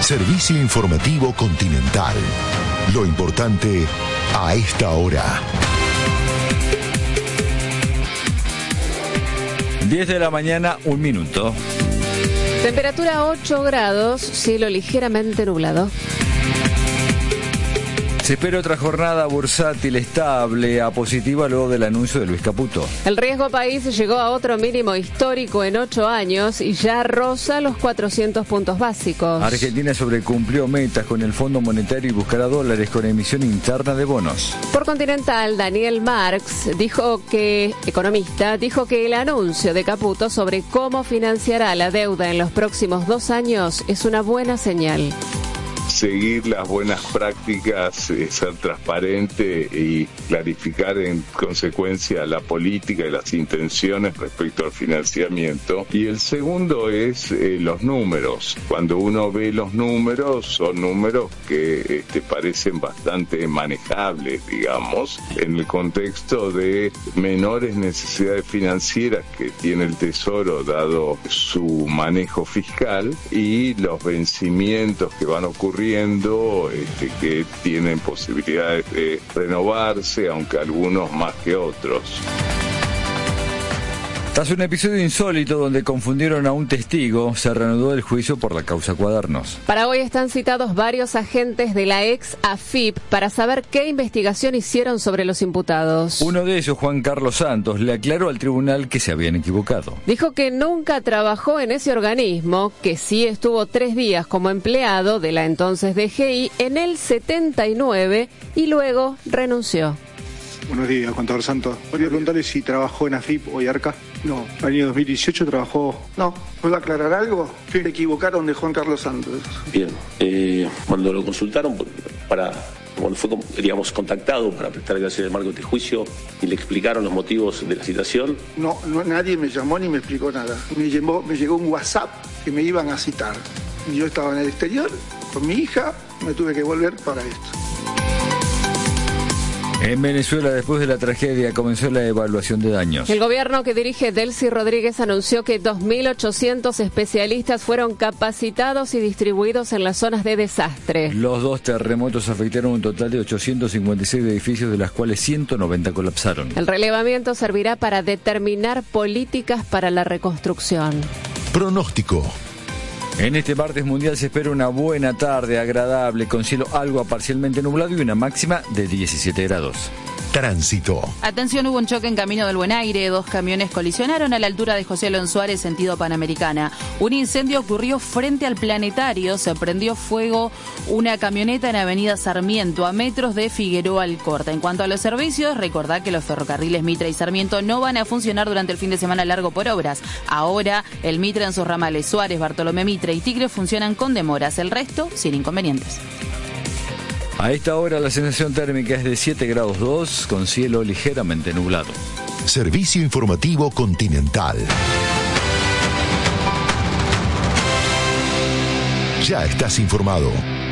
Servicio informativo Continental. Lo importante a esta hora. 10 de la mañana, 1 minuto. Temperatura 8 grados, cielo ligeramente nublado. Se espera otra jornada bursátil estable a positiva luego del anuncio de Luis Caputo. El riesgo país llegó a otro mínimo histórico en 8 años y ya roza los 400 puntos básicos. Argentina sobrecumplió metas con el Fondo Monetario y buscará dólares con emisión interna de bonos. Por Continental, Daniel Marx, economista, dijo que el anuncio de Caputo sobre cómo financiará la deuda en los próximos 2 años es una buena señal. Seguir las buenas prácticas, ser transparente y clarificar en consecuencia la política y las intenciones respecto al financiamiento. Y el segundo es los números. Cuando uno ve los números, son números que parecen bastante manejables, digamos, en el contexto de menores necesidades financieras que tiene el Tesoro dado su manejo fiscal y los vencimientos que van ocurriendo que tienen posibilidades de renovarse, aunque algunos más que otros. Tras un episodio insólito donde confundieron a un testigo, se reanudó el juicio por la causa Cuadernos. Para hoy están citados varios agentes de la ex AFIP para saber qué investigación hicieron sobre los imputados. Uno de ellos, Juan Carlos Santos, le aclaró al tribunal que se habían equivocado. Dijo que nunca trabajó en ese organismo, que sí estuvo 3 días como empleado de la entonces DGI en el 79 y luego renunció. Buenos días, contador Santos. Quería preguntarle si trabajó en AFIP o IARCA. No, el año 2018 trabajó... No, ¿puedo aclarar algo? Sí. Se equivocaron de Juan Carlos Santos. Bien, cuando lo consultaron cuando fue, digamos, contactado para prestar declaraciones de marco de juicio y le explicaron los motivos de la citación. No, nadie me llamó ni me explicó nada. Me llegó un WhatsApp que me iban a citar. Yo estaba en el exterior con mi hija, me tuve que volver para esto. En Venezuela, después de la tragedia, comenzó la evaluación de daños. El gobierno que dirige Delcy Rodríguez anunció que 2.800 especialistas fueron capacitados y distribuidos en las zonas de desastre. Los 2 terremotos afectaron un total de 856 edificios, de las cuales 190 colapsaron. El relevamiento servirá para determinar políticas para la reconstrucción. Pronóstico. En este martes mundial se espera una buena tarde agradable con cielo algo parcialmente nublado y una máxima de 17 grados. Tránsito. Atención, hubo un choque en Camino del Buen Aire. 2 camiones colisionaron a la altura de José Alonso Suárez, sentido Panamericana. Un incendio ocurrió frente al Planetario. Se prendió fuego una camioneta en Avenida Sarmiento, a metros de Figueroa Alcorta. En cuanto a los servicios, recordá que los ferrocarriles Mitra y Sarmiento no van a funcionar durante el fin de semana largo por obras. Ahora, el Mitra en sus ramales Suárez, Bartolomé Mitre y Tigre funcionan con demoras. El resto, sin inconvenientes. A esta hora la sensación térmica es de 7 grados 2 con cielo ligeramente nublado. Servicio informativo Continental. Ya estás informado.